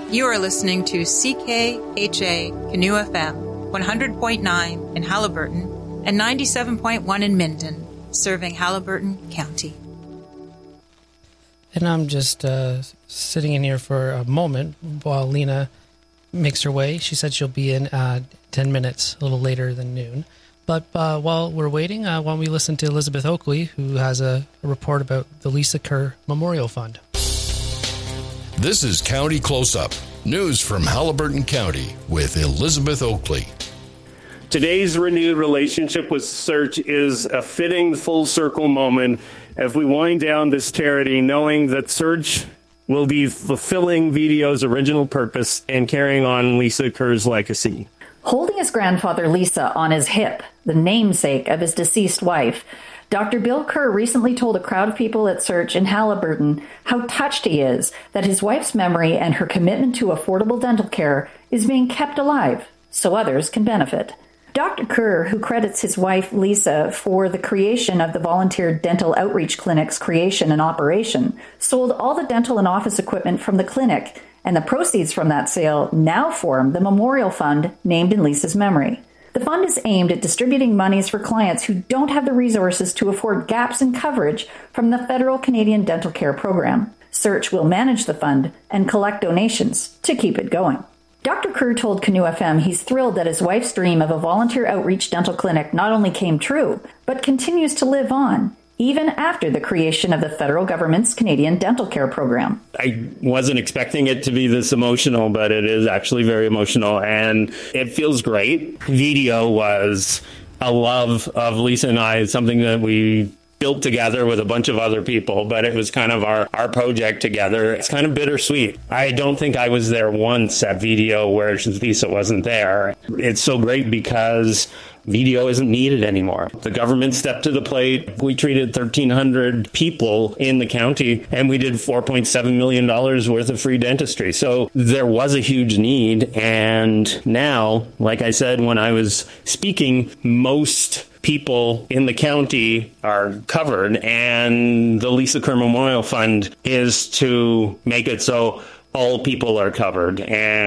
You are listening to CKHA Canoe FM, 100.9 in Haliburton and 97.1 in Minden, serving Haliburton County. And I'm just sitting in here for a moment while Lena makes her way. She said she'll be in 10 minutes, a little later than noon. But while we're waiting, why don't we listen to Elizabeth Oakley, who has a report about the Lisa Kerr Memorial Fund. This is County Close-Up, news from Haliburton County with Elizabeth Oakley. Today's renewed relationship with Search is a fitting full circle moment as we wind down this charity, knowing that Search will be fulfilling VDO's original purpose and carrying on Lisa Kerr's legacy. Holding his grandfather Lisa on his hip, the namesake of his deceased wife, Dr. Bill Kerr recently told a crowd of people at Search in Haliburton how touched he is that his wife's memory and her commitment to affordable dental care is being kept alive so others can benefit. Dr. Kerr, who credits his wife Lisa for the creation of the Volunteer Dental Outreach Clinic's creation and operation, sold all the dental and office equipment from the clinic, and the proceeds from that sale now form the memorial fund named in Lisa's memory. The fund is aimed at distributing monies for clients who don't have the resources to afford gaps in coverage from the federal Canadian Dental Care Program. Search will manage the fund and collect donations to keep it going. Dr. Kerr told Canoe FM he's thrilled that his wife's dream of a volunteer outreach dental clinic not only came true, but continues to live on, even after the creation of the federal government's Canadian Dental Care Program. I wasn't expecting it to be this emotional, but it is actually very emotional, and it feels great. VDO was a love of Lisa and I, something that we built together with a bunch of other people, but it was kind of our project together. It's kind of bittersweet. I don't think I was there once at VDO where Lisa wasn't there. It's so great because VDO isn't needed anymore. The government stepped to the plate. We treated 1,300 people in the county, and we did $4.7 million worth of free dentistry. So there was a huge need. And now, like I said, when I was speaking, most people in the county are covered, and the Lisa Kerr Memorial Fund is to make it so all people are covered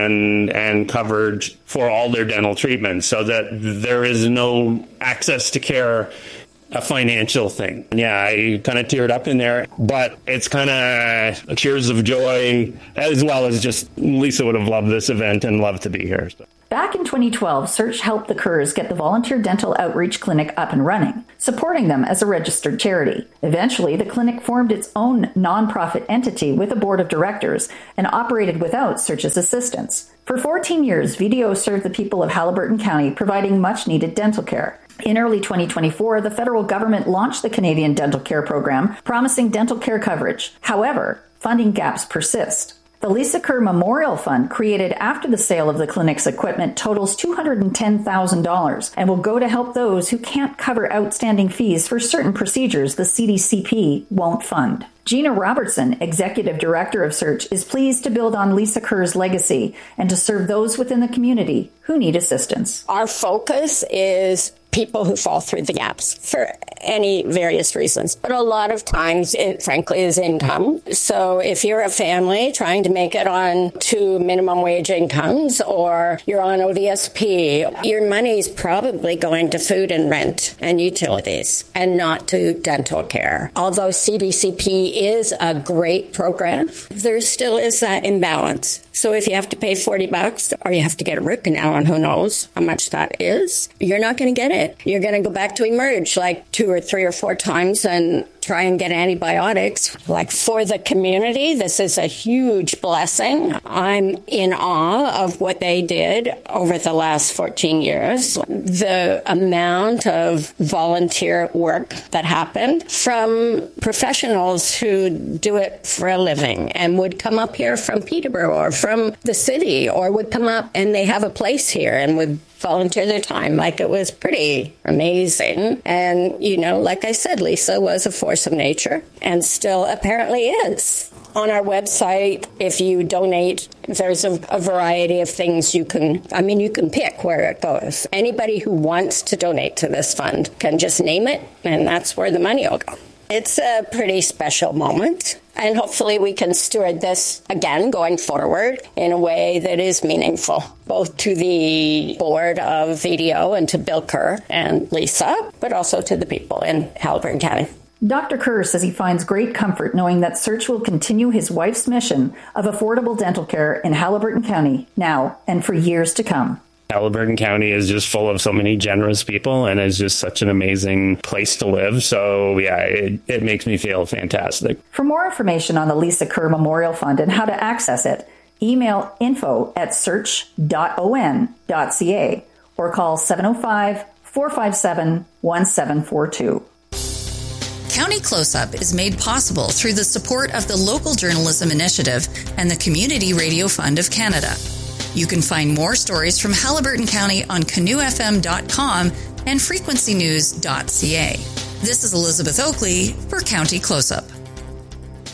and covered for all their dental treatments, so that there is no access to care a financial thing. Yeah, I kind of teared up in there, but it's kind of tears of joy, as well as just Lisa would have loved this event and loved to be here. Back in 2012, Search helped the Kerrs get the Volunteer Dental Outreach Clinic up and running, supporting them as a registered charity. Eventually, the clinic formed its own nonprofit entity with a board of directors and operated without Search's assistance. For 14 years, VDO served the people of Haliburton County, providing much-needed dental care. In early 2024, the federal government launched the Canadian Dental Care Program, promising dental care coverage. However, funding gaps persist. The Lisa Kerr Memorial Fund, created after the sale of the clinic's equipment, totals $210,000 and will go to help those who can't cover outstanding fees for certain procedures the CDCP won't fund. Gina Robertson, Executive Director of Search, is pleased to build on Lisa Kerr's legacy and to serve those within the community who need assistance. Our focus is people who fall through the gaps for any various reasons. But a lot of times it frankly is income. So if you're a family trying to make it on to minimum wage incomes, or you're on ODSP, your money's probably going to food and rent and utilities and not to dental care. Although CDCP is a great program, there still is that imbalance. So if you have to pay $40 or you have to get a root canal, and who knows how much that is, you're not going to get it. You're going to go back to Emerge like 2 or 3 or 4 times and try and get antibiotics. Like, for the community, this is a huge blessing. I'm in awe of what they did over the last 14 years. The amount of volunteer work that happened from professionals who do it for a living and would come up here from Peterborough or from the city, or would come up and they have a place here and would volunteer their time. Like, it was pretty amazing. And, you know, like I said, Lisa was a force of nature and still apparently is. On our website, if you donate, there's a variety of things you can pick where it goes. Anybody who wants to donate to this fund can just name it, and that's where the money will go. It's a pretty special moment. And hopefully we can steward this again going forward in a way that is meaningful, both to the board of VDO and to Bill Kerr and Lisa, but also to the people in Haliburton County. Dr. Kerr says he finds great comfort knowing that Search will continue his wife's mission of affordable dental care in Haliburton County now and for years to come. Haliburton County is just full of so many generous people and is just such an amazing place to live. So, yeah, it makes me feel fantastic. For more information on the Lisa Kerr Memorial Fund and how to access it, email info@search.on.ca or call 705-457-1742. County Close-Up is made possible through the support of the Local Journalism Initiative and the Community Radio Fund of Canada. You can find more stories from Haliburton County on canoefm.com and frequencynews.ca. This is Elizabeth Oakley for County Close-Up.